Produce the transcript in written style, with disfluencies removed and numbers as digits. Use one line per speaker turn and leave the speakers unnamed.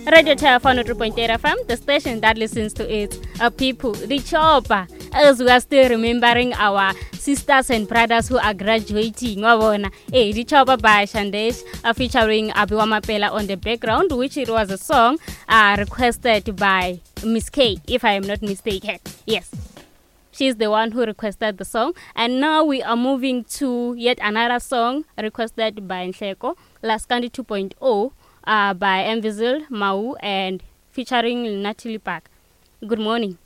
Radio Telephone 3.8 FM, the station that listens to its people. The Chopper, as we are still remembering our sisters and brothers who are graduating. The Chopper by Shandesh, featuring Abiwa Mapela on the background, which it was a song requested by Miss K, if I am not mistaken. Yes. She's the one who requested the song. And now we are moving to yet another song requested by Nhleko, Laskandi 2.0, by Envizil, Mau, and featuring Natalie Park. Good morning.